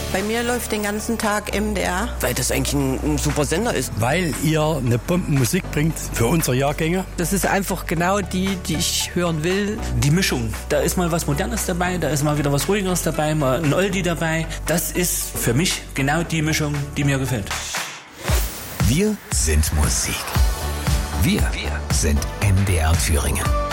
Bei mir läuft den ganzen Tag MDR. Weil das eigentlich ein super Sender ist. Weil ihr eine Bombenmusik bringt für unsere Jahrgänge. Das ist einfach genau die ich hören will. Die Mischung. Da ist mal was Modernes dabei, da ist mal wieder was Ruhigeres dabei, mal ein Oldie dabei. Das ist für mich genau die Mischung, die mir gefällt. Wir sind Musik. Wir sind MDR Thüringen.